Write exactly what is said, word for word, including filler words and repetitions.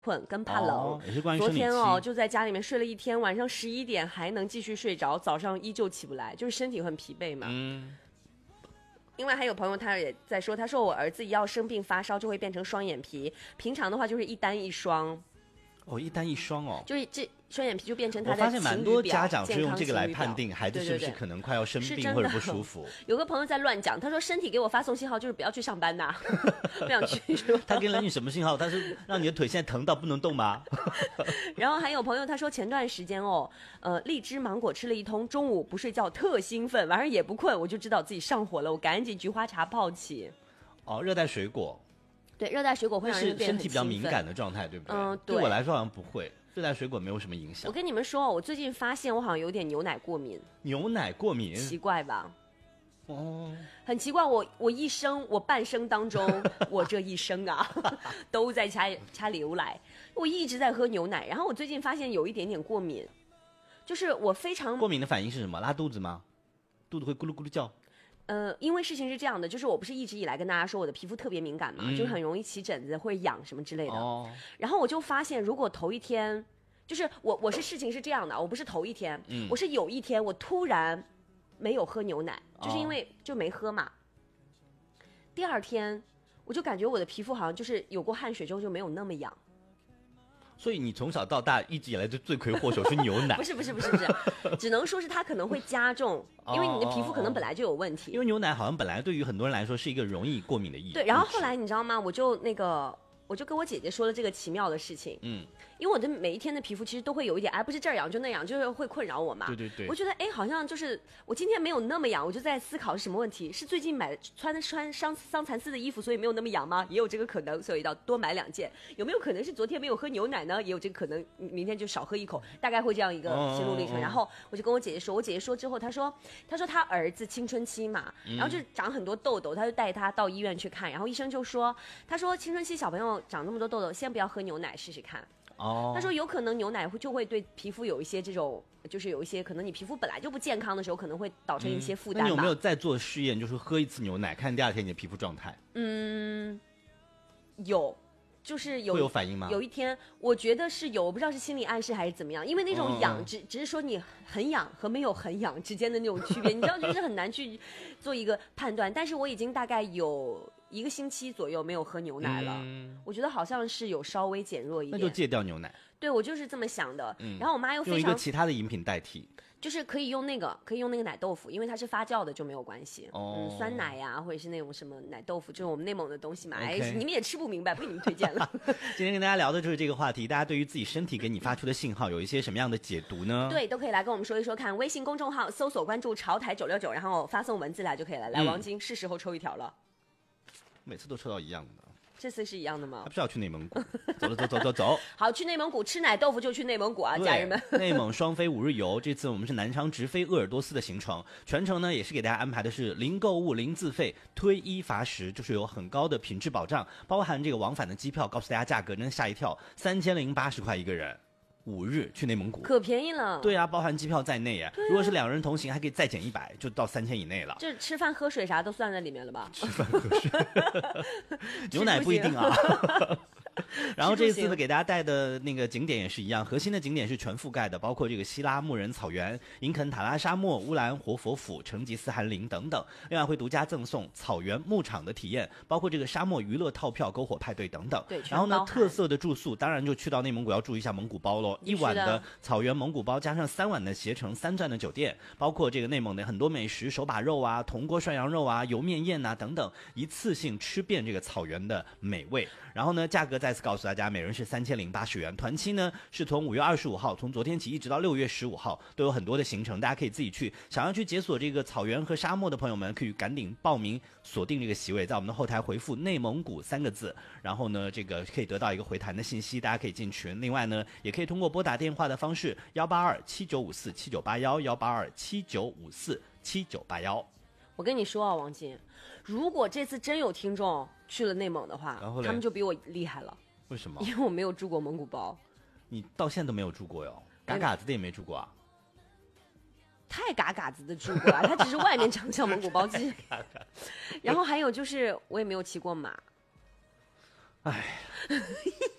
困跟怕冷、 哦、也是关于昨生理期。 天哦就在家里面睡了一天，晚上十一点还能继续睡着，早上依旧起不来，就是身体很疲惫嘛。 嗯。 另外还有朋友他也在说，他说我儿子一要生病发烧就会变成双眼皮，平常的话就是一单一双。 哦，一单一双哦， 就是这双眼皮就变成他的我发现蛮多家长是用这个来判定孩子是不是可能快要生病或者不舒服。 有个朋友在乱讲，他说身体给我发送信号就是不要去上班呐、啊，不想去是吧？ 他给了你什么信号？他是让你的腿现在疼到不能动吗？ 然后还有朋友他说前段时间哦，呃，荔枝芒果吃了一通，中午不睡觉特兴奋，晚上也不困，我就知道自己上火了，我赶紧菊花茶泡起。 哦，热带水果。 对，热带水果会让人变得很是身体比较敏感的状态，对不对？ 嗯，对。 对我来说好像不会，热带水果没有什么影响。 我跟你们说，我最近发现我好像有点牛奶过敏。 牛奶过敏？ 奇怪吧？ 哦， 很奇怪，我我一生，我半生当中，我这一生啊，都在掐掐牛奶，我一直在喝牛奶，然后我最近发现有一点点过敏，就是我非常过敏的反应是什么？拉肚子吗？肚子会咕噜咕噜叫？ 呃，因为事情是这样的，就是我不是一直以来跟大家说我的皮肤特别敏感嘛，嗯、就很容易起疹子或者痒什么之类的。哦。然后我就发现，如果头一天，就是我我是事情是这样的，我不是头一天，嗯、我是有一天我突然没有喝牛奶，就是因为就没喝嘛。哦、第二天我就感觉我的皮肤好像就是有过汗水之后就没有那么痒。 所以你从小到大一直以来的罪魁祸首是牛奶？ 不是不是不是不是，只能说是它可能会加重，因为你的皮肤可能本来就有问题。 因为牛奶好像本来对于很多人来说是一个容易过敏的液。 对，然后后来你知道吗？我就那个。我就跟我姐姐说了这个奇妙的事情，嗯，因为我的每一天的皮肤其实都会有一点，哎，不是这儿痒就那样，就是会困扰我嘛。 对对对。 我觉得，哎，好像就是我今天没有那么痒，我就在思考是什么问题，是最近买穿的穿伤桑蚕丝的衣服，所以没有那么痒吗？也有这个可能，所以要多买两件。有没有可能是昨天没有喝牛奶呢？也有这个可能，明天就少喝一口，大概会这样一个心路历程。哦、然后我就跟我姐姐说，我姐姐说之后，她说，她说她儿子青春期嘛，然后就长很多痘痘，她就带他到医院去看，然后医生就说，她说青春期小朋友长那么多痘痘。先不要喝牛奶试试看。哦，他说有可能牛奶会就会对皮肤有一些这种，就是有一些可能你皮肤本来就不健康的时候，可能会导成一些负担吧。 嗯、那你有没有再做试验，就是喝一次牛奶，看第二天你的皮肤状态？ 嗯，有，就是有会有反应吗？ 有一天我觉得是有，我不知道是心理暗示还是怎么样，因为那种痒只、嗯、只是说你很痒和没有很痒之间的那种区别，你知道，就是很难去做一个判断。但是我已经大概有。一个星期左右没有喝牛奶了、嗯、我觉得好像是有稍微减弱一点， 那就戒掉牛奶。 对，我就是这么想的、嗯、然后我妈又非常用一个其他的饮品代替， 就是可以用那个可以用那个奶豆腐，因为它是发酵的就没有关系、哦嗯、酸奶呀、啊、或者是那种什么奶豆腐，就是我们内蒙的东西嘛、okay. 哎，你们也吃不明白，不给你们推荐了今天跟大家聊的就是这个话题，大家对于自己身体给你发出的信号有一些什么样的解读呢？ 对，都可以来跟我们说一说看，微信公众号搜索关注潮台九六九，然后发送文字来就可以了。来、嗯、王晶是时候抽一条了， 每次都抽到一样的， 这次是一样的吗？ 还不是要去内蒙古？走了，走走走走。 好，去内蒙古吃奶豆腐就去内蒙古啊，家人们。 内蒙双飞五日游，这次我们是南昌直飞鄂尔多斯的行程，全程呢也是给大家安排的是零购物、零自费、推一罚十，就是有很高的品质保障，包含这个往返的机票，告诉大家价格真的吓一跳，三千零八十块一个人。五日去内蒙古可便宜了， 对啊，包含机票在内啊。如果是两人同行，还可以再减一百，就到三千以内了。 就是吃饭喝水啥都算在里面了吧？ 吃饭喝水，牛奶不一定啊。然后这次呢，给大家带的那个景点也是一样，核心的景点是全覆盖的，包括这个希拉牧人草原、因肯塔拉沙漠、乌兰活佛府、成吉思汗陵等等。另外会独家赠送草原牧场的体验，包括这个沙漠娱乐套票、篝火派对等等。 对， 然后呢，特色的住宿，当然就去到内蒙古要住一下蒙古包喽。一晚的草原蒙古包加上三晚的携程三钻的酒店，包括这个内蒙的很多美食，手把肉啊、铜锅涮羊肉啊、油面宴啊等等，一次性吃遍这个草原的美味。然后呢，价格再次告诉大家，每人是三千零八十元。团期呢是从五月二十五号，从昨天起一直到六月十五号，都有很多的行程，大家可以自己去。想要去解锁这个草原和沙漠的朋友们，可以赶紧报名锁定这个席位，在我们的后台回复内蒙古三个字，然后呢，这个可以得到一个回弹的信息，大家可以进群。另外呢，也可以通过拨打电话的方式幺八二七九五四七九八幺幺八二七九五四七九八幺。 我跟你说啊，王晶，如果这次真有听众去了内蒙的话，他们就比我厉害了。 为什么？ 因为我没有住过蒙古包。 你到现在都没有住过哟？嘎嘎子的也没住过啊？ 太嘎嘎子的住过啊，它只是外面长像蒙古包鸡。然后还有就是，我也没有骑过马。 哎。